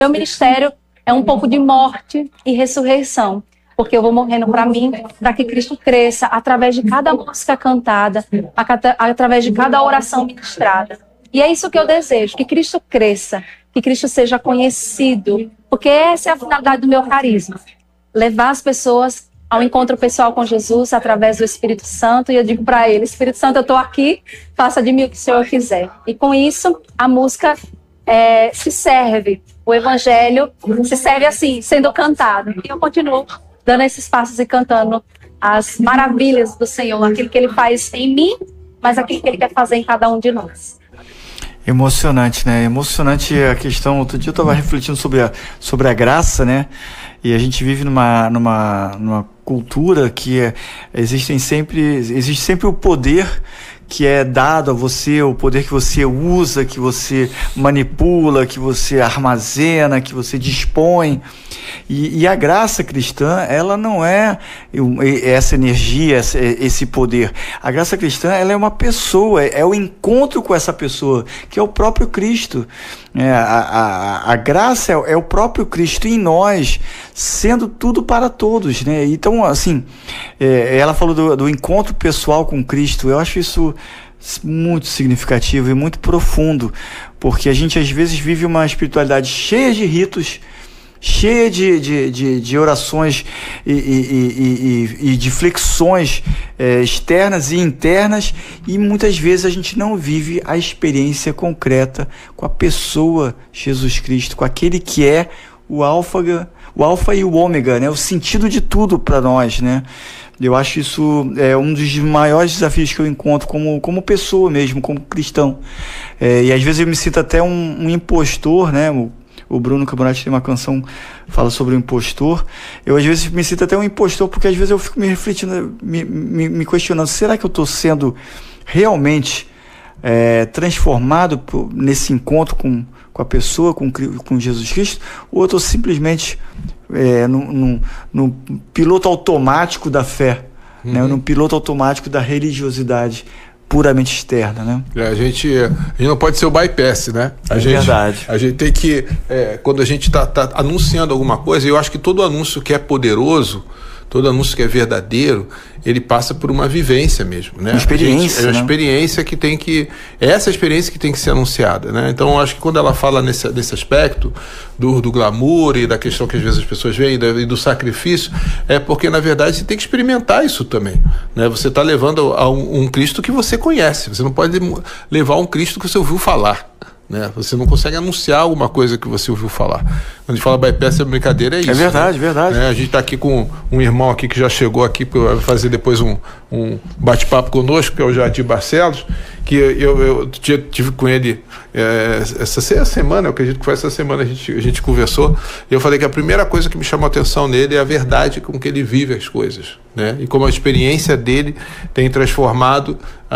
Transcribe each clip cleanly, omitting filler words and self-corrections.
Meu ministério é um pouco de morte e ressurreição, porque eu vou morrendo para mim, para que Cristo cresça através de cada música cantada, através de cada oração ministrada. E é isso que eu desejo, que Cristo cresça, que Cristo seja conhecido, porque essa é a finalidade do meu carisma, levar as pessoas ao encontro pessoal com Jesus através do Espírito Santo. E eu digo para ele: Espírito Santo, eu estou aqui, faça de mim o que o Senhor quiser. E com isso, a música se serve, o Evangelho se serve assim, sendo cantado. E eu continuo dando esses passos e cantando as maravilhas do Senhor, aquilo que Ele faz em mim, mas aquilo que Ele quer fazer em cada um de nós. Emocionante, né? Emocionante a questão. Outro dia eu estava refletindo sobre a graça, né? E a gente vive numa cultura que existe sempre o poder que é dado a você, o poder que você usa, que você manipula, que você armazena, que você dispõe. E a graça cristã, ela não é essa energia, esse poder. A graça cristã, ela é uma pessoa, é o encontro com essa pessoa, que é o próprio Cristo. A graça é o próprio Cristo em nós, sendo tudo para todos, né? Então, assim, ela falou do encontro pessoal com Cristo. Eu acho isso muito significativo e muito profundo, porque a gente às vezes vive uma espiritualidade cheia de ritos, cheia de orações e de flexões externas e internas, e muitas vezes a gente não vive a experiência concreta com a pessoa Jesus Cristo, com aquele que é o alfa e o ômega, né? O sentido de tudo para nós, né? Eu acho isso um dos maiores desafios que eu encontro como pessoa mesmo, como cristão. E às vezes eu me sinto até um impostor, né? O Bruno Camurati tem uma canção que fala sobre o impostor. Eu às vezes me sinto até um impostor, porque às vezes eu fico me refletindo, me questionando: será que eu estou sendo realmente transformado nesse encontro com a pessoa, com Jesus Cristo? Ou eu estou simplesmente no piloto automático da fé, né? No piloto automático da religiosidade puramente externa, né? A gente não pode ser o bypass, né? Verdade. A gente tem que, quando a gente está anunciando alguma coisa, eu acho que todo anúncio que é poderoso, todo anúncio que é verdadeiro, ele passa por uma vivência mesmo, né? Uma experiência, uma experiência que tem que... essa experiência que tem que ser anunciada, né? Então, eu acho que quando ela fala desse aspecto do glamour e da questão que às vezes as pessoas veem e do sacrifício, é porque, na verdade, você tem que experimentar isso também, né? Você está levando a um Cristo que você conhece. Você não pode levar um Cristo que você ouviu falar, né? Você não consegue anunciar alguma coisa que você ouviu falar. Quando a gente fala bypass, é brincadeira, é isso. É verdade, né? verdade. A gente está aqui com um irmão aqui que já chegou aqui para fazer depois um bate-papo conosco, que é o Jadir Barcelos, que eu tive com ele essa semana, eu acredito que foi essa semana a gente conversou, e eu falei que a primeira coisa que me chamou a atenção nele é a verdade com que ele vive as coisas, né? E como a experiência dele tem transformado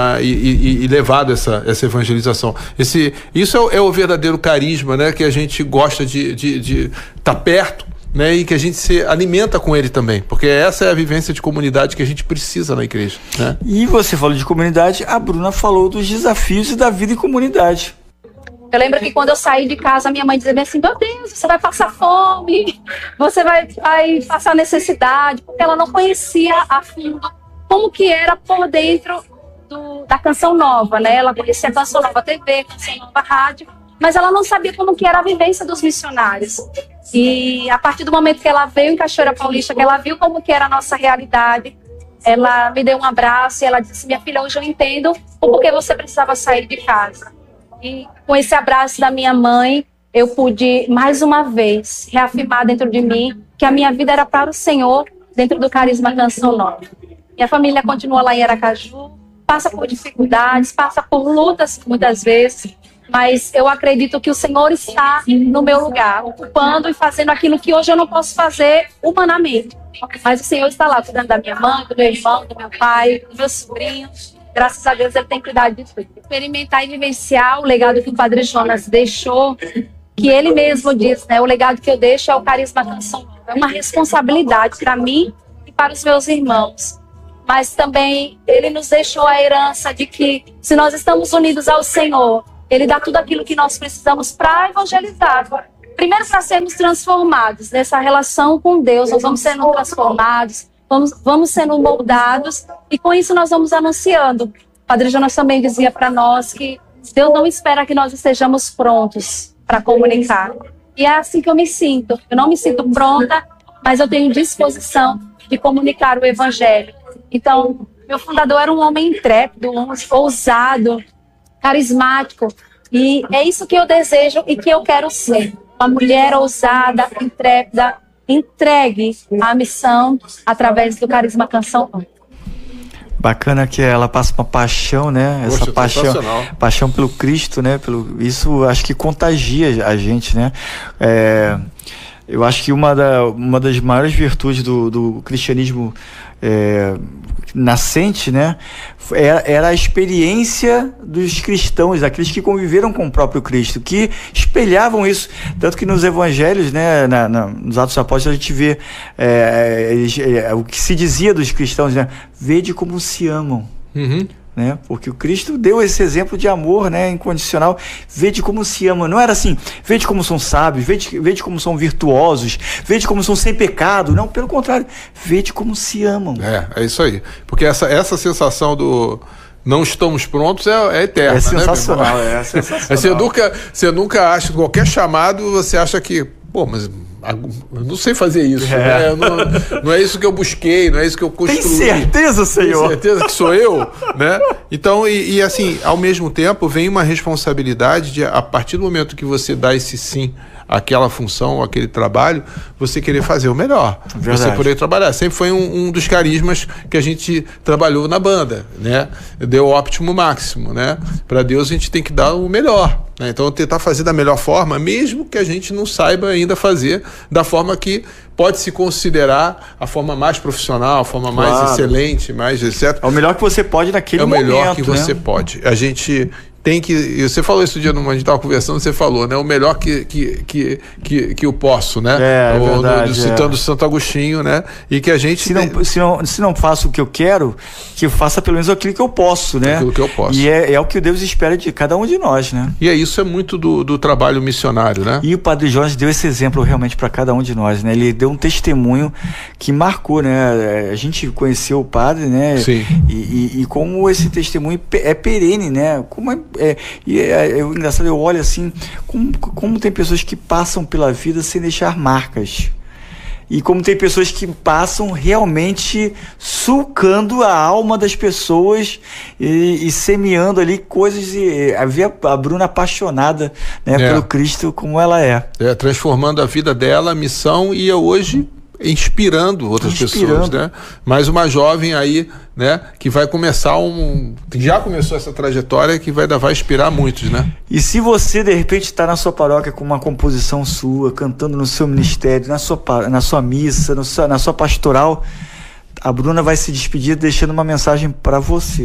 e levado essa evangelização. Isso é o verdadeiro carisma, né? Que a gente gosta de estar perto, né? E que a gente se alimenta com ele também, porque essa é a vivência de comunidade que a gente precisa na igreja, né? E você falou de comunidade, a Bruna falou dos desafios e da vida em comunidade. Eu lembro que quando eu saí de casa, minha mãe dizia assim: meu Deus, você vai passar fome, você vai passar necessidade, porque ela não conhecia a fundo como que era por dentro da Canção Nova, né? Ela conhecia a Canção Nova TV, Canção Nova Rádio, mas ela não sabia como que era a vivência dos missionários. E a partir do momento que ela veio em Cachoeira Paulista, que ela viu como que era a nossa realidade, ela me deu um abraço e ela disse: minha filha, hoje eu entendo o porquê você precisava sair de casa. E com esse abraço da minha mãe, eu pude mais uma vez reafirmar dentro de mim que a minha vida era para o Senhor, dentro do Carisma Canção Nova. Minha família continua lá em Aracaju, passa por dificuldades, passa por lutas muitas vezes, mas eu acredito que o Senhor está no meu lugar, ocupando e fazendo aquilo que hoje eu não posso fazer humanamente. Mas o Senhor está lá, cuidando da minha mãe, do meu irmão, do meu pai, dos meus sobrinhos. Graças a Deus Ele tem cuidado de tudo. Experimentar e vivenciar o legado que o Padre Jonas deixou, que ele mesmo diz, né? O legado que eu deixo é o Carisma Canção Nova. É uma responsabilidade para mim e para os meus irmãos. Mas também Ele nos deixou a herança de que, se nós estamos unidos ao Senhor, Ele dá tudo aquilo que nós precisamos para evangelizar, primeiro para sermos transformados nessa relação com Deus, nós vamos sendo transformados, vamos sendo moldados, e com isso nós vamos anunciando. O Padre Jonas também dizia para nós que Deus não espera que nós estejamos prontos para comunicar. E é assim que eu me sinto. Eu não me sinto pronta, mas eu tenho disposição de comunicar o Evangelho. Então, meu fundador era um homem intrépido, ousado, carismático. E é isso que eu desejo e que eu quero ser. Uma mulher ousada, intrépida, entregue à missão através do Carisma Canção. Bacana que ela passa uma paixão, né? Poxa, essa paixão pelo Cristo, né? Isso acho que contagia a gente, né? Eu acho que uma das maiores virtudes do cristianismo nascente, né? Era a experiência dos cristãos, daqueles que conviveram com o próprio Cristo, que espelhavam isso. Tanto que nos evangelhos, né, nos Atos dos Apóstolos, a gente vê o que se dizia dos cristãos, né? Vede como se amam. Uhum. Né? Porque o Cristo deu esse exemplo de amor, né, incondicional. Vede como se ama. Não era assim, vede como são sábios, vede como são virtuosos, vede como são sem pecado. Não, pelo contrário, vede como se amam. É isso aí. Porque essa sensação do não estamos prontos é eterna. É sensacional, né, é sensacional. Você nunca acha, qualquer chamado, você acha que, pô, mas eu não sei fazer isso, né? Não é isso que eu busquei, não é isso que eu construí. Tem certeza, Senhor? Tem certeza que sou eu, né? Então, e assim, ao mesmo tempo, vem uma responsabilidade de, a partir do momento que você dá esse sim àquela função, àquele trabalho, você querer fazer o melhor. Verdade. Você poder trabalhar. Sempre foi um dos carismas que a gente trabalhou na banda, né? Deu o óptimo máximo, né? Para Deus a gente tem que dar o melhor. Então, tentar fazer da melhor forma, mesmo que a gente não saiba ainda fazer da forma que pode se considerar a forma mais profissional, a forma mais excelente, mais etc. É o melhor que você pode naquele momento. É o melhor que você pode. A gente tem que... Você falou isso no dia, a gente estava conversando, você falou, né? O melhor que eu posso, né? Verdade, citando Santo Agostinho, né? E que a gente... Se não faço o que eu quero, que eu faça pelo menos aquilo que eu posso, né? Aquilo que eu posso. E é o que Deus espera de cada um de nós, né? E isso é muito do trabalho missionário, né? E o Padre Jonas deu esse exemplo realmente para cada um de nós, né? Ele deu um testemunho que marcou, né? A gente conheceu o padre, né? Sim. E como esse testemunho é perene, né? Engraçado, eu olho assim, como tem pessoas que passam pela vida sem deixar marcas. E como tem pessoas que passam realmente sulcando a alma das pessoas e semeando ali coisas. E ver a Bruna apaixonada, né, pelo Cristo como ela é. Transformando a vida dela, a missão, e hoje inspirando outras pessoas, né? Mais uma jovem aí, né, que vai começar já começou essa trajetória que vai inspirar muitos, né? E se você de repente está na sua paróquia com uma composição sua, cantando no seu ministério, na sua missa, na sua pastoral, a Bruna vai se despedir deixando uma mensagem para você.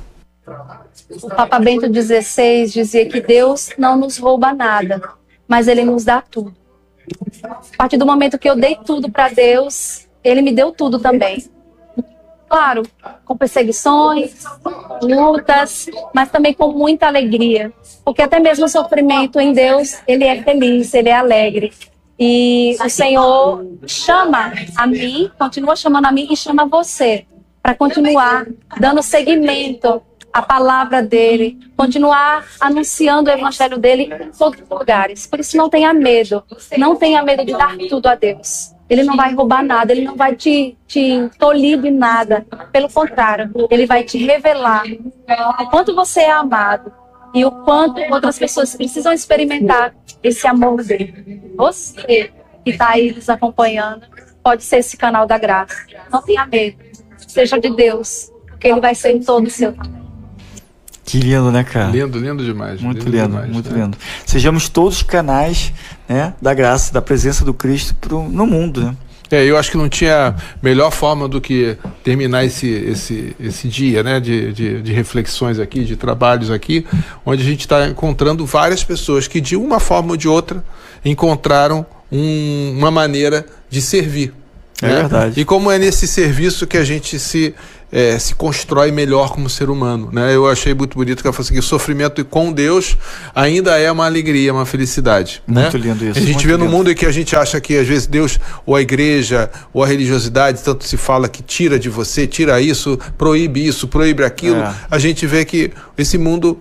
O Papa Bento XVI dizia que Deus não nos rouba nada, mas Ele nos dá tudo. A partir do momento que eu dei tudo para Deus, Ele me deu tudo também. Claro, com perseguições, lutas, mas também com muita alegria. Porque até mesmo o sofrimento em Deus, Ele é feliz, Ele é alegre. E o Senhor chama a mim, continua chamando a mim e chama você para continuar dando seguimento à palavra dele, continuar anunciando o evangelho dele em todos os lugares. Por isso não tenha medo de dar tudo a Deus. Ele não vai roubar nada, ele não vai te tolir de nada. Pelo contrário, ele vai te revelar o quanto você é amado e o quanto outras pessoas precisam experimentar esse amor dele. Você que está aí nos acompanhando pode ser esse canal da graça. Não tenha medo, seja de Deus, porque ele vai ser em todo o seu tamanho. Que lindo, né, cara? Lindo demais. Muito lindo. Lindo. Sejamos todos canais, né, da graça, da presença do Cristo no mundo, né? Eu acho que não tinha melhor forma do que terminar esse dia, né, de reflexões aqui, de trabalhos aqui, onde a gente está encontrando várias pessoas que, de uma forma ou de outra, encontraram uma maneira de servir. É verdade. E como é nesse serviço que a gente se se constrói melhor como ser humano, né? Eu achei muito bonito que ela falou assim, que o sofrimento com Deus ainda é uma alegria, uma felicidade. Muito, né? Lindo isso. A gente vê no mundo em que a gente acha que às vezes Deus, ou a igreja, ou a religiosidade, tanto se fala que tira de você, tira isso, proíbe aquilo. A gente vê que esse mundo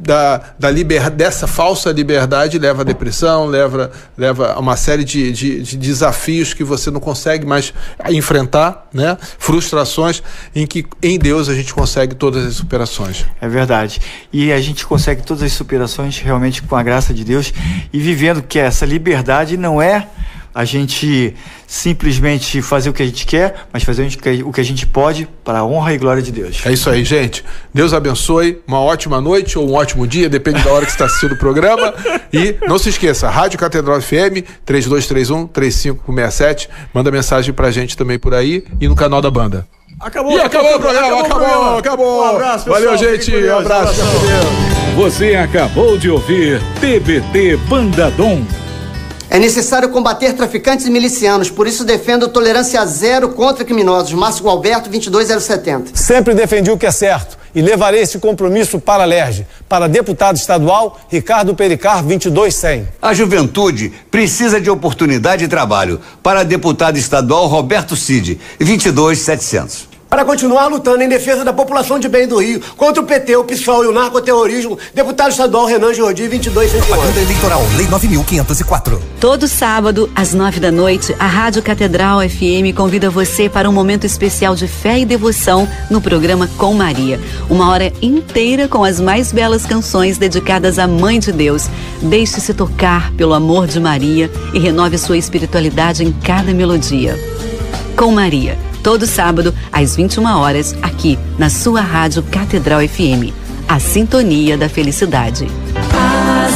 dessa falsa liberdade leva à depressão, leva a uma série de desafios que você não consegue mais enfrentar, né? Frustrações em que em Deus a gente consegue todas as superações. É verdade. E a gente consegue todas as superações realmente com a graça de Deus e vivendo que essa liberdade não é a gente simplesmente fazer o que a gente quer, mas fazer o que a gente pode para a honra e glória de Deus. É isso aí, gente. Deus abençoe, uma ótima noite ou um ótimo dia, depende da hora que você está assistindo o programa. E não se esqueça, Rádio Catedral FM, 3231-3567. Manda mensagem pra gente também por aí e no canal da banda. Acabou o programa. Acabou. Um abraço, pessoal. Valeu, gente. Um abraço. Você acabou de ouvir TBT Bandadom. É necessário combater traficantes e milicianos, por isso defendo tolerância zero contra criminosos. Márcio Gualberto, 22070. Sempre defendi o que é certo e levarei esse compromisso para a LERJ. Para deputado estadual, Ricardo Pericar, 22100. A juventude precisa de oportunidade de trabalho. Para deputado estadual, Roberto Cid, 22700. Para continuar lutando em defesa da população de bem do Rio, contra o PT, o PSOL e o narcoterrorismo, deputado estadual Renan Jordi, 2211. Propaganda eleitoral, Lei 9.504. Todo sábado, às 9 da noite, a Rádio Catedral FM convida você para um momento especial de fé e devoção no programa Com Maria. Uma hora inteira com as mais belas canções dedicadas à Mãe de Deus. Deixe-se tocar pelo amor de Maria e renove sua espiritualidade em cada melodia. Com Maria. Todo sábado, às 21 horas, aqui na sua Rádio Catedral FM. A sintonia da felicidade. As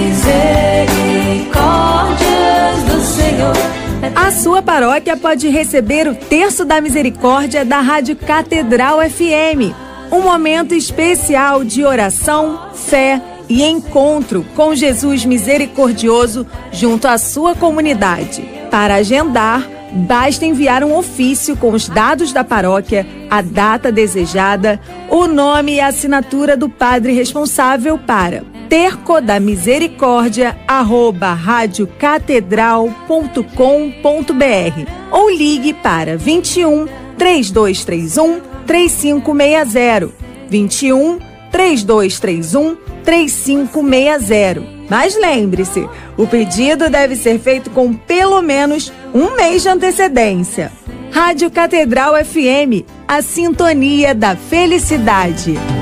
misericórdias do Senhor. A sua paróquia pode receber o Terço da Misericórdia da Rádio Catedral FM. Um momento especial de oração, fé e encontro com Jesus misericordioso junto à sua comunidade. Para agendar, basta enviar um ofício com os dados da paróquia, a data desejada, o nome e a assinatura do padre responsável para tercodamisericórdia@radiocatedral.com.br ou ligue para 21 3231 3560. 21 3231 3560. Mas lembre-se, o pedido deve ser feito com pelo menos um mês de antecedência. Rádio Catedral FM, a sintonia da felicidade.